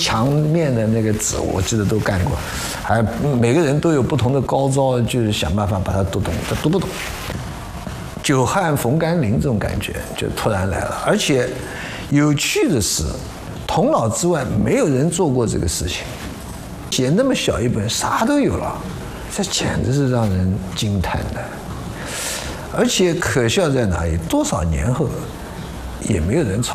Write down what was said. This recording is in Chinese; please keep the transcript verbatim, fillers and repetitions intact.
墙面的那个字，我记得都干过，还每个人都有不同的高招，就是想办法把它读懂，他读不懂。久旱逢甘霖这种感觉就突然来了，而且有趣的是，童老之外没有人做过这个事情，写那么小一本啥都有了，这简直是让人惊叹的。而且可笑在哪里？多少年后也没有人抄。